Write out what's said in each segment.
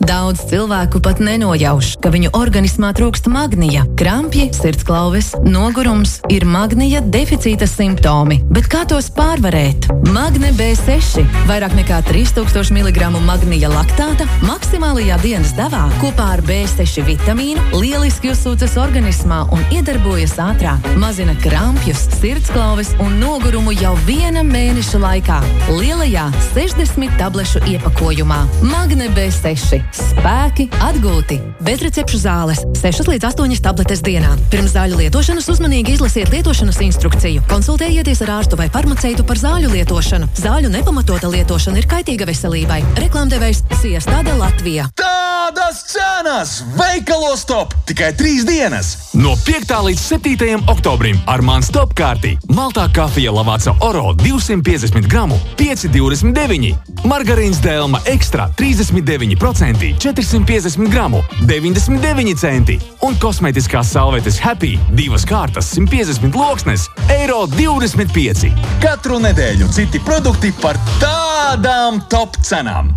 Daudz cilvēku pat nenojauš, ka viņu organismā trūkst magnija. Krampji, sirdsklauves, nogurums ir magnija deficīta simptomi. Bet kā tos pārvarēt? Magne B6, vairāk nekā 3000 mg magnija laktāta maksimālajā dienas devā kopā ar B6 vitamīnu lieliski uzsūcas organismā un iedarbojas ātrāk. Mazina krampjus, sirdsklauves un nogurumu jau 1 mēneša laikā. Lielajā 60 tablešu iepakojumā. Magne B6. Spēki atgūti. Bezrecepšu zāles 6 līdz 8 tabletes dienā. Pirms zāļu lietošanas uzmanīgi izlasiet lietošanas instrukciju. Konsultējieties ar ārstu vai farmaceitu par zāļu lietošanu. Zāļu nepamatota lietošana ir kaitīga veselībai. Reklāmdevējs Siestāde Latvija. Tādas cenas! Veikalos top! Tikai 3 dienas! No 5. līdz 7. oktobrim ar mans top kārtī. Maltā kafija Lavazza Oro 250 gramu 5,29. Margarīns Delma Extra 39% 450 gramu 99 centi. Un kosmētiskās salvetes Happy 2 kārtas 150 loksnes €25. Katru nedēļu citi produkti par tādām top cenām.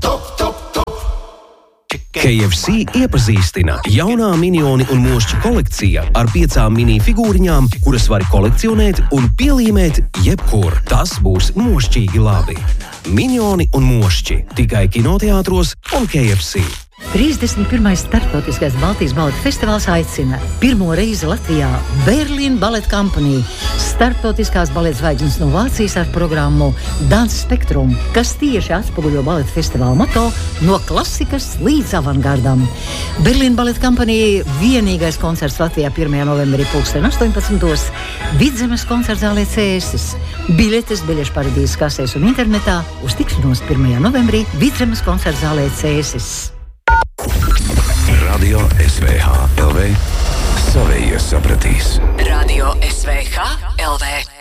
KFC iepazīstina jaunā minioni un mošķi kolekcija ar 5 mini figūriņām, kuras var kolekcionēt un pielīmēt jebkur. Tas būs mošķīgi labi. Minioni un mošķi tikai kinoteātros un KFC. 31. starptautiskais Baltijas baleta festivāls aicina pirmo reizi Latvijā Berlin Ballet Company, starptautiskās baleta zvaigznes no Vācijas ar programmu Dance Spectrum, kas tieši atspoguļo baleta festivāla moto no klasikas līdz avangardam. Berlin Ballet Company vienīgais koncerts Latvijā 1. novembrī 2018. Vidzemes koncertzālē Cēsis. Biļetes biļešu paradīzes kasēs un internetā uz tikšanos 1. novembrī Vidzemes koncertzālē Cēsis. Radio SVH LV. Savējie sapratīs. Radio SVH LV.